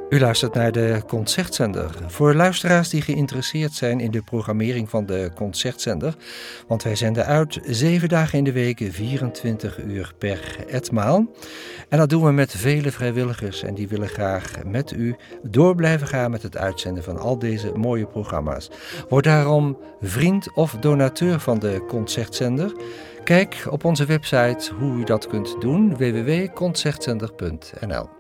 U luistert naar de Concertzender. Voor luisteraars die geïnteresseerd zijn in de programmering van de Concertzender, want wij zenden uit 7 dagen in de week, 24 uur per etmaal. En dat doen we met vele vrijwilligers en die willen graag met u door blijven gaan met het uitzenden van al deze mooie programma's. Word daarom vriend of donateur van de Concertzender. Kijk op onze website hoe u dat kunt doen, www.concertzender.nl.